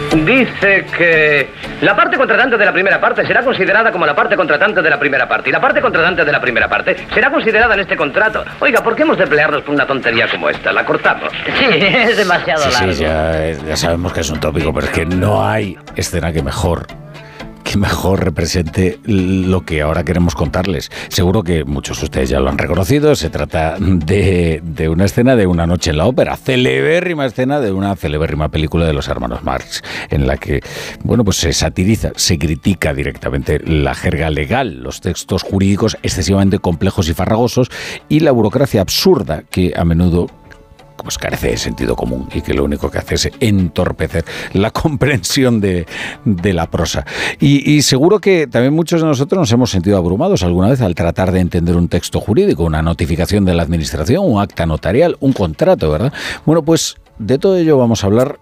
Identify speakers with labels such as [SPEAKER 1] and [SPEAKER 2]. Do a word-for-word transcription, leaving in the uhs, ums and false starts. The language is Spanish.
[SPEAKER 1] Dice que la parte contratante de la primera parte será considerada como la parte contratante de la primera parte. Y la parte contratante de la primera parte será considerada en este contrato. Oiga, ¿por qué hemos de pelearnos por una tontería como esta? La cortamos.
[SPEAKER 2] Sí, es demasiado
[SPEAKER 3] Sí,
[SPEAKER 2] largo.
[SPEAKER 3] sí, ya, ya sabemos que es un tópico, pero es que no hay escena que mejor... que mejor represente lo que ahora queremos contarles. Seguro que muchos de ustedes ya lo han reconocido. Se trata de, de una escena de Una noche en la ópera, celebérrima escena de una celebérrima película de los hermanos Marx, en la que, bueno, pues se satiriza, se critica directamente la jerga legal, los textos jurídicos excesivamente complejos y farragosos y la burocracia absurda que a menudo pues carece de sentido común y que lo único que hace es entorpecer la comprensión de, de la prosa. Y, y seguro que también muchos de nosotros nos hemos sentido abrumados alguna vez al tratar de entender un texto jurídico, una notificación de la administración, un acta notarial, un contrato, ¿verdad? Bueno, pues de todo ello vamos a hablar